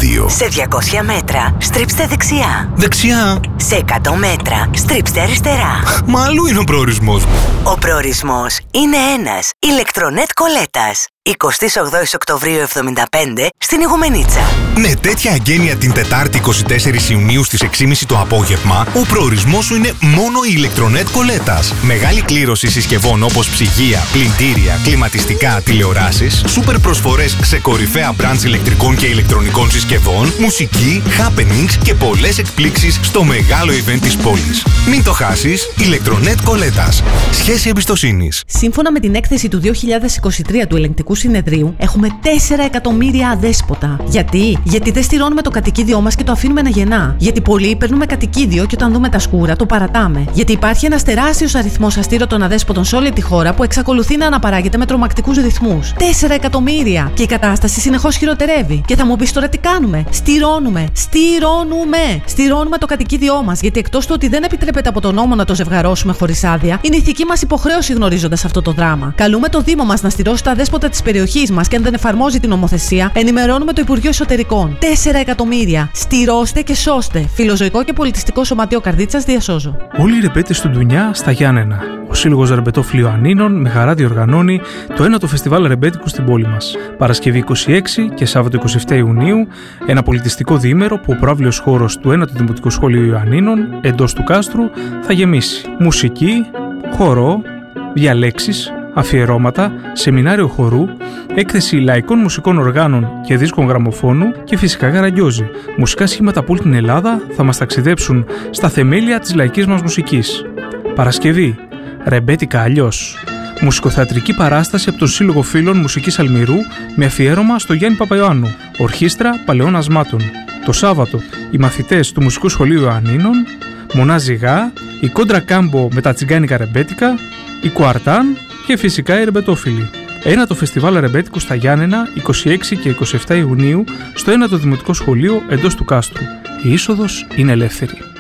2. Σε 200 μέτρα στρίψτε δεξιά. Δεξιά. Σε 100 μέτρα στρίψτε αριστερά. Μα αλλού είναι ο προορισμός μου. Ο προορισμός είναι ένας. Ηλεκτρονέτ Κολέτας. 28 Οκτωβρίου 75 στην Ιγουμενίτσα. Με τέτοια εγγένεια την Τετάρτη 24 Ιουνίου στις 6.30 το απόγευμα, ο προορισμός σου είναι μόνο η Ηλεκτρονέτ Κολέτας. Μεγάλη κλήρωση συσκευών όπως ψυγεία, πλυντήρια, κλιματιστικά, τηλεοράσεις, σούπερ προσφορές σε κορυφαία μπραντς ηλεκτρικών και ηλεκτρονικών συσκευών, μουσική, happenings και πολλές εκπλήξεις στο μεγάλο event της πόλης. Μην το χάσεις, Ηλεκτρονέτ Κολέτας. Σχέση εμπιστοσύνης. Σύμφωνα με την έκθεση του 2023 του Ελεγκτικού Συνεδρίου, έχουμε 4 εκατομμύρια αδέσποτα. Γιατί δεν στηρώνουμε το κατοικίδιό μας και το αφήνουμε να γεννά. Γιατί πολλοί παίρνουμε κατοικίδιο και όταν δούμε τα σκούρα το παρατάμε. Γιατί υπάρχει ένας τεράστιος αριθμός αστήρωτων αδέσποτων σε όλη τη χώρα που εξακολουθεί να αναπαράγεται με τρομακτικούς ρυθμούς. 4 εκατομμύρια! Και η κατάσταση συνεχώς χειροτερεύει. Και θα μου πεις τώρα τι κάνουμε? Στηρώνουμε το κατοικίδιό μας. Γιατί εκτός του ότι δεν επιτρέπεται από τον νόμο να το ζευγαρώσουμε χωρίς άδεια, είναι ηθική μας υποχρέωση γνωρίζοντας αυτό το δράμα. Καλούμε το Δήμο μας να στηρώσει τα αδέσποτα της περιοχής μας και αν δεν εφαρμόζει την νομοθεσία, ενημερώνουμε το Υπουργείο Εσωτερικών. 4 εκατομμύρια! Στηρώστε και σώστε! Φιλοζωικό και Πολιτιστικό Σωματείο Καρδίτσας Διασώζω. Όλοι οι ρεμπέτες του Ντουνιά στα Γιάννενα. Ο Σύλλογος Ρεμπετόφιλιο Ανίνων με χαρά διοργανώνει το 1ο Φεστιβάλ Ρεμπέτικου στην πόλη μας. Παρασκευή 26 και Σάββατο 27 Ιουνίου, ένα πολιτιστικό διήμερο που ο προαύλιος χώρος του 1ου Δημοτικού Σχολείου Ιωαννίνων εντός του κάστρου θα γεμίσει. Μουσική, χορό, διαλέξεις, αφιερώματα, σεμινάριο χορού, έκθεση λαϊκών μουσικών οργάνων και δίσκων γραμμοφώνου και φυσικά γαραγκιόζι. Μουσικά σχήματα από όλη την Ελλάδα θα μας ταξιδέψουν στα θεμέλια της λαϊκής μας μουσικής. Παρασκευή, ρεμπέτικα αλλιώς. Μουσικοθεατρική παράσταση από τον Σύλλογο Φίλων Μουσικής Αλμυρού με αφιέρωμα στο Γιάννη Παπαϊωάννου, ορχήστρα παλαιών ασμάτων. Το Σάββατο, οι μαθητές του Μουσικού Σχολείου Ιωαννίνων, Μονά Ζυγά, η Κόντρα Κάμπο με τα τσιγκάνικα ρεμπέτικα, η Κουαρτάν και φυσικά οι ρεμπετόφιλοι. Ένα το φεστιβάλ ρεμπέτικου στα Γιάννενα 26 και 27 Ιουνίου στο 1ο Δημοτικό Σχολείο εντός του κάστρου. Η είσοδος είναι ελεύθερη.